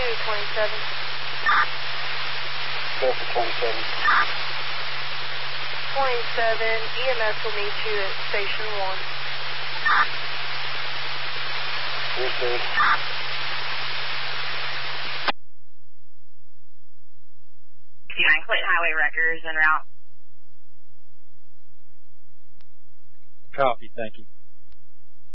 27. Delta 27. 27, EMS will meet you at Station 1. Received. Clinton Highway Wreckers en route. Copy, thank you.